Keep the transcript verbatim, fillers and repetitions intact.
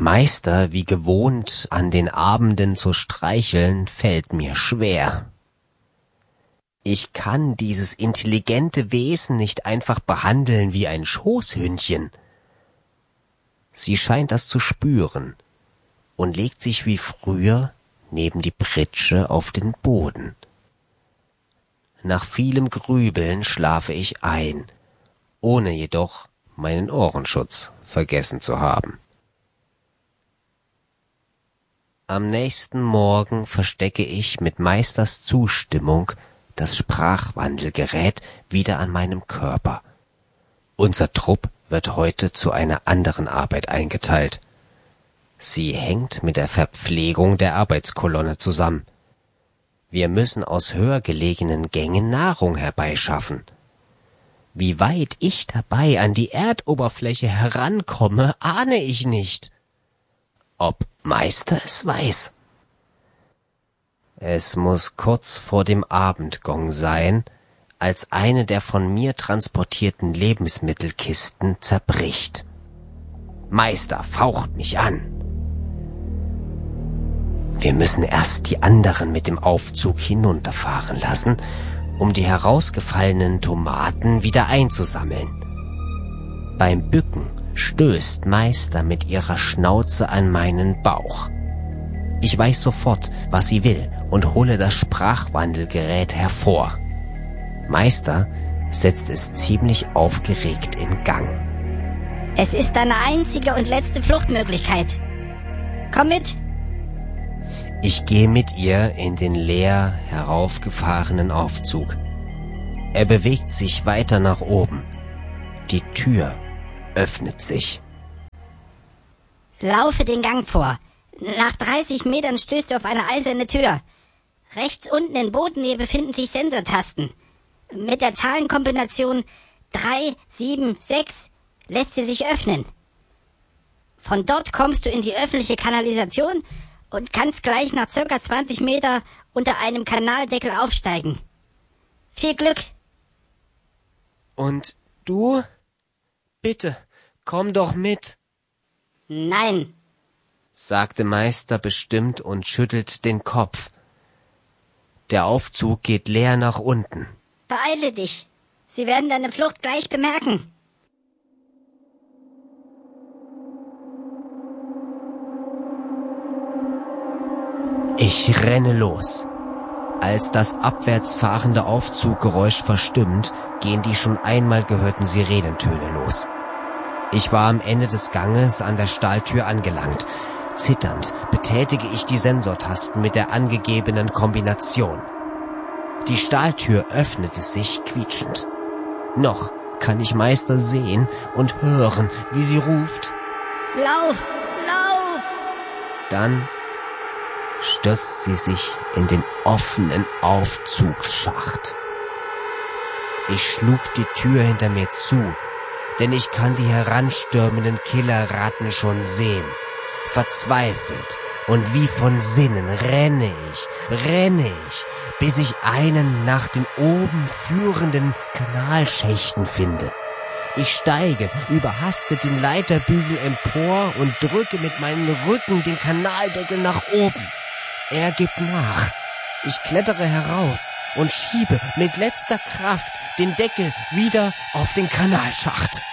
Meister wie gewohnt an den Abenden zu streicheln, fällt mir schwer. Ich kann dieses intelligente Wesen nicht einfach behandeln wie ein Schoßhündchen. Sie scheint das zu spüren und legt sich wie früher neben die Pritsche auf den Boden. Nach vielem Grübeln schlafe ich ein, ohne jedoch meinen Ohrenschutz vergessen zu haben. Am nächsten Morgen verstecke ich mit Meisters Zustimmung das Sprachwandelgerät wieder an meinem Körper. Unser Trupp wird heute zu einer anderen Arbeit eingeteilt. Sie hängt mit der Verpflegung der Arbeitskolonne zusammen. Wir müssen aus höher gelegenen Gängen Nahrung herbeischaffen. Wie weit ich dabei an die Erdoberfläche herankomme, ahne ich nicht. Ob Meister es weiß. Es muss kurz vor dem Abendgong sein, als eine der von mir transportierten Lebensmittelkisten zerbricht. Meister faucht mich an. Wir müssen erst die anderen mit dem Aufzug hinunterfahren lassen, um die herausgefallenen Tomaten wieder einzusammeln. Beim Bücken stößt Meister mit ihrer Schnauze an meinen Bauch. Ich weiß sofort, was sie will, und hole das Sprachwandelgerät hervor. Meister setzt es ziemlich aufgeregt in Gang. Es ist deine einzige und letzte Fluchtmöglichkeit. Komm mit! Ich gehe mit ihr in den leer heraufgefahrenen Aufzug. Er bewegt sich weiter nach oben. Die Tür öffnet sich. Laufe den Gang vor. Nach dreißig Metern stößt du auf eine eiserne Tür. Rechts unten in Bodennähe befinden sich Sensortasten. Mit der Zahlenkombination drei sieben sechs lässt sie sich öffnen. Von dort kommst du in die öffentliche Kanalisation und kannst gleich nach circa zwanzig Meter unter einem Kanaldeckel aufsteigen. Viel Glück! Und du? Bitte, komm doch mit! Nein, sagte Meister bestimmt und schüttelt den Kopf. Der Aufzug geht leer nach unten. Beeile dich. Sie werden deine Flucht gleich bemerken. Ich renne los. Als das abwärts fahrende Aufzuggeräusch verstimmt, gehen die schon einmal gehörten Sirenentöne los. Ich war am Ende des Ganges an der Stahltür angelangt. Zitternd betätige ich die Sensortasten mit der angegebenen Kombination. Die Stahltür öffnete sich quietschend. Noch kann ich Meister sehen und hören, wie sie ruft: Lauf, lauf! Dann stürzt sie sich in den offenen Aufzugsschacht. Ich schlug die Tür hinter mir zu, denn ich kann die heranstürmenden Killerratten schon sehen. Verzweifelt und wie von Sinnen renne ich, renne ich, bis ich einen nach den oben führenden Kanalschächten finde. Ich steige überhastet den Leiterbügel empor und drücke mit meinem Rücken den Kanaldeckel nach oben. Er gibt nach. Ich klettere heraus und schiebe mit letzter Kraft den Deckel wieder auf den Kanalschacht.